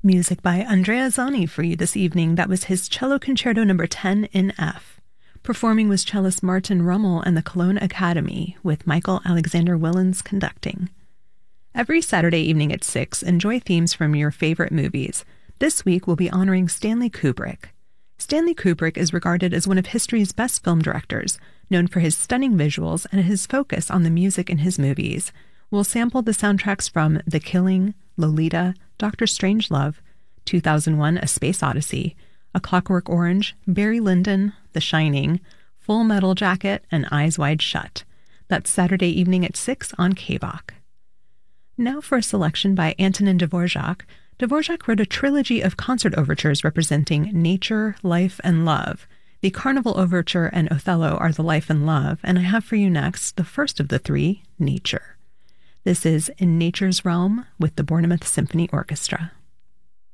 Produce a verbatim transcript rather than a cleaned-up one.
Music by Andrea Zani for you this evening. That was his Cello Concerto number ten in F. Performing was cellist Martin Rummel and the Cologne Academy, with Michael Alexander Willens conducting. Every Saturday evening at six, enjoy themes from your favorite movies. This week we'll be honoring Stanley Kubrick. Stanley Kubrick is regarded as one of history's best film directors, known for his stunning visuals and his focus on the music in his movies. We'll sample the soundtracks from The Killing, Lolita, Doctor Strangelove, two thousand one A Space Odyssey, A Clockwork Orange, Barry Lyndon, The Shining, Full Metal Jacket, and Eyes Wide Shut. That's Saturday evening at six on K B O C. Now for a selection by Antonin Dvorak. Dvorak wrote a trilogy of concert overtures representing nature, life, and love. The Carnival Overture and Othello are the life and love, and I have for you next the first of the three, nature. This is In Nature's Realm with the Bournemouth Symphony Orchestra.